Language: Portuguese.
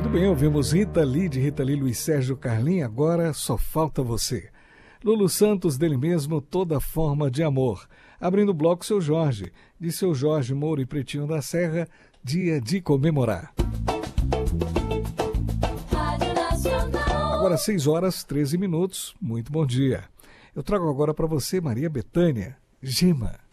Bem, ouvimos Rita Lee, de Rita Lee, Luiz Sérgio Carlin, agora Só Falta Você. Lulu Santos, dele mesmo, Toda Forma de Amor. Abrindo o bloco, Seu Jorge, de Seu Jorge Moura e Pretinho da Serra, Dia de Comemorar. Agora 6h13, muito bom dia. Eu trago agora para você Maria Bethânia, Gema.